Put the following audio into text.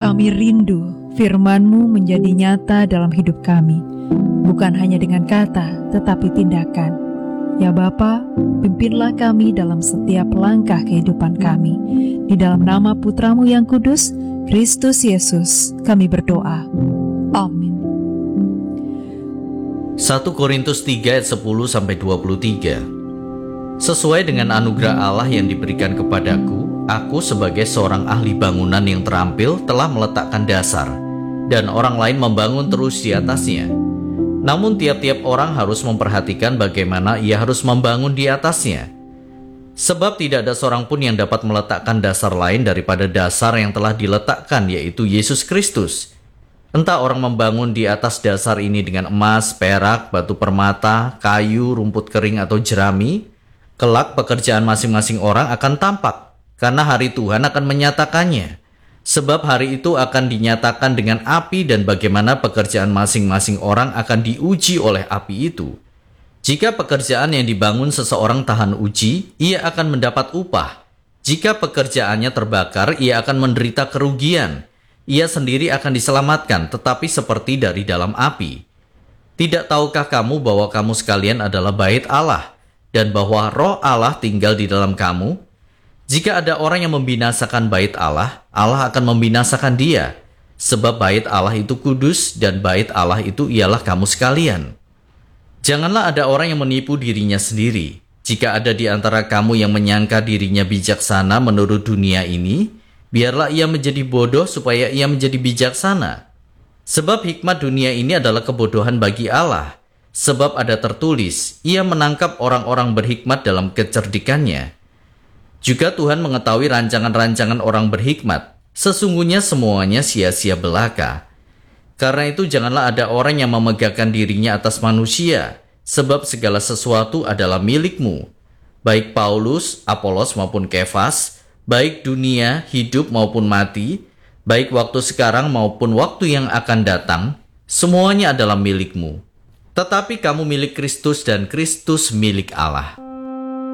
Kami rindu firman-Mu menjadi nyata dalam hidup kami, bukan hanya dengan kata, tetapi tindakan. Ya Bapa, pimpinlah kami dalam setiap langkah kehidupan kami. Di dalam nama Putra-Mu yang kudus, Kristus Yesus, kami berdoa. Amin. 1 Korintus 3 ayat 10-23. Sesuai dengan anugerah Allah yang diberikan kepadaku, aku sebagai seorang ahli bangunan yang terampil telah meletakkan dasar, dan orang lain membangun terus di atasnya. Namun tiap-tiap orang harus memperhatikan bagaimana ia harus membangun di atasnya. Sebab tidak ada seorang pun yang dapat meletakkan dasar lain daripada dasar yang telah diletakkan, yaitu Yesus Kristus. Entah orang membangun di atas dasar ini dengan emas, perak, batu permata, kayu, rumput kering atau jerami, kelak pekerjaan masing-masing orang akan tampak, karena hari Tuhan akan menyatakannya. Sebab hari itu akan dinyatakan dengan api, dan bagaimana pekerjaan masing-masing orang akan diuji oleh api itu. Jika pekerjaan yang dibangun seseorang tahan uji, ia akan mendapat upah. Jika pekerjaannya terbakar, ia akan menderita kerugian. Ia sendiri akan diselamatkan, tetapi seperti dari dalam api. Tidak tahukah kamu bahwa kamu sekalian adalah bait Allah, dan bahwa Roh Allah tinggal di dalam kamu? Jika ada orang yang membinasakan bait Allah, Allah akan membinasakan dia. Sebab bait Allah itu kudus, dan bait Allah itu ialah kamu sekalian. Janganlah ada orang yang menipu dirinya sendiri. Jika ada di antara kamu yang menyangka dirinya bijaksana menurut dunia ini, biarlah ia menjadi bodoh supaya ia menjadi bijaksana. Sebab hikmat dunia ini adalah kebodohan bagi Allah. Sebab ada tertulis, ia menangkap orang-orang berhikmat dalam kecerdikannya. Juga Tuhan mengetahui rancangan-rancangan orang berhikmat. Sesungguhnya semuanya sia-sia belaka. Karena itu janganlah ada orang yang memegahkan dirinya atas manusia, sebab segala sesuatu adalah milikmu. Baik Paulus, Apolos maupun Kefas, baik dunia, hidup maupun mati, baik waktu sekarang maupun waktu yang akan datang, semuanya adalah milikmu. Tetapi kamu milik Kristus dan Kristus milik Allah.